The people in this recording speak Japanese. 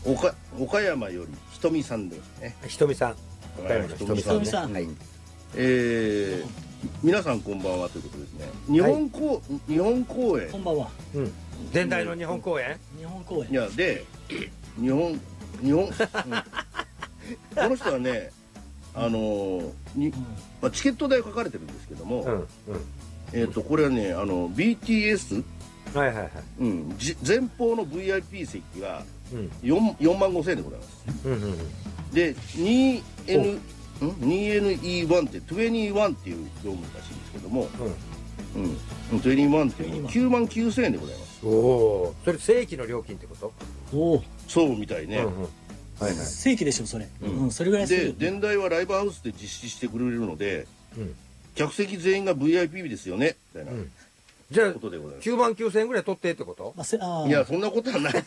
岡山よりひとみさんですね。 ひとみさん。岡山のひとみさんね。はい。 皆さんこんばんはということですね。日本公演。 こんばんは。 前代の日本公演。 日本公演。 いやで日本この人はねチケット代書かれてるんですけども、これはねBTS はいはいはい。 前方の VIP 席が4万5,000円でございます。で 2NE1 って21っていう読むらしいんですけども、21っていうの9万9,000円でございます。 おお、それ正規の料金ってこと？ おお、 そうみたいね。 正規でしょそれ。それぐらいする。 で電台はライブハウスで実施してくれるので、客席全員が VIP ですよねみたいな。 じゃあ9万9,000円ぐらい取ってってこと？ いやそんなことはない。